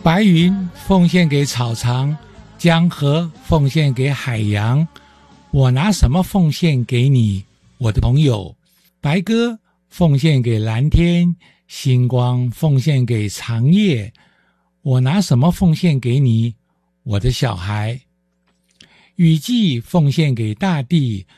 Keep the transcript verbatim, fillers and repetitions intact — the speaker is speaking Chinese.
白云奉献给草场，江河奉献给海洋，我拿什么奉献给你，我的朋友？白鸽奉献给蓝天，星光奉献给长夜，我拿什么奉献给你，我的小孩？雨季奉献给大地，